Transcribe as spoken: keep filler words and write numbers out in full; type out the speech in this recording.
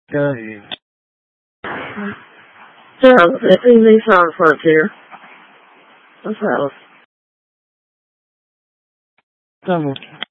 Okay. Charles, I think they found Frontier. What's else? Estamos.